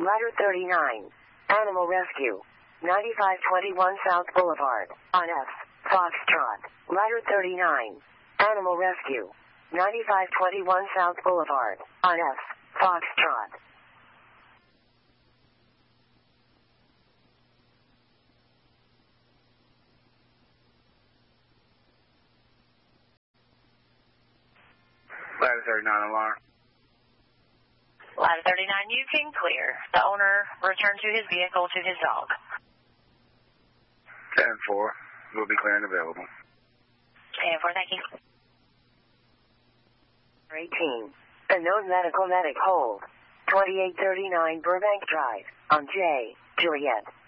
Ladder 39. Animal Rescue. 9521 South Boulevard. On F. Foxtrot. Ladder 39. Animal Rescue. 9521 South Boulevard. On F. Foxtrot. Ladder 39 alarm. Ladder 39, you can clear. The owner returned to his vehicle to his dog. 10-4. We'll be clear and available. 10-4, thank you. 18. Unknown medical medic hold. 2839 Burbank Drive. On J. Juliet.